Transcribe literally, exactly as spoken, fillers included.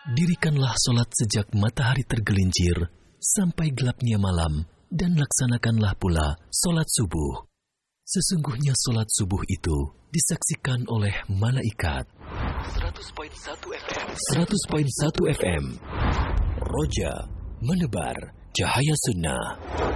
Dirikanlah solat sejak matahari tergelincir sampai gelapnya malam, dan laksanakanlah pula solat subuh. Sesungguhnya solat subuh itu disaksikan oleh malaikat. seratus koma satu F M seratus koma satu F M Roja, menebar cahaya sunnah.